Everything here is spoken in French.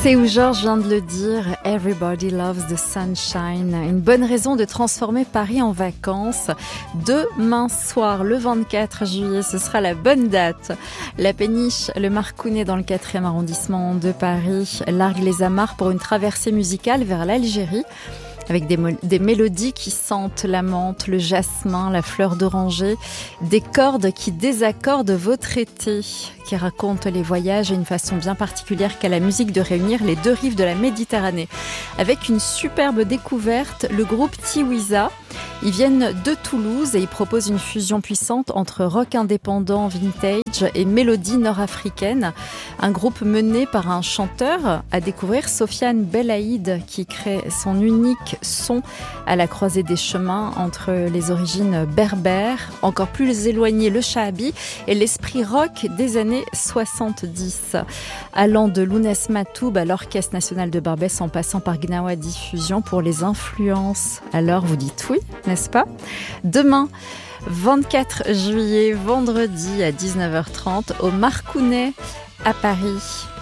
C'est où Georges vient de le dire, Everybody loves the sunshine. Une bonne raison de transformer Paris en vacances. Demain soir, le 24 juillet, ce sera la bonne date. La péniche, le Marcounet dans le 4e arrondissement de Paris, largue les amarres pour une traversée musicale vers l'Algérie. Avec des mélodies qui sentent la menthe, le jasmin, la fleur d'oranger, des cordes qui désaccordent votre été, qui racontent les voyages et une façon bien particulière qu'a la musique de réunir les deux rives de la Méditerranée. Avec une superbe découverte, le groupe Tiwiza. Ils viennent de Toulouse et ils proposent une fusion puissante entre rock indépendant, vintage et mélodie nord-africaine. Un groupe mené par un chanteur, à découvrir Sofiane Belaïd, qui crée son unique son à la croisée des chemins entre les origines berbères, encore plus éloignées le shahabi et l'esprit rock des années 70. Allant de Lounès Matoub à l'Orchestre National de Barbès en passant par Gnawa Diffusion pour les influences. Alors vous dites oui, n'est-ce pas ? Demain, 24 juillet, vendredi à 19h30 au Marcounet à Paris.